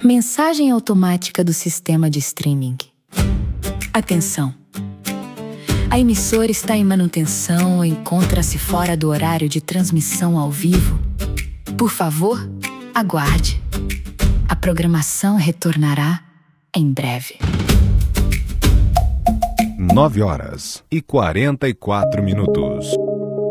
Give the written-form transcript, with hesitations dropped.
Mensagem automática do sistema de streaming. Atenção! A emissora está em manutenção ou encontra-se fora do horário de transmissão ao vivo. Por favor, aguarde. A programação retornará em breve. 9h44.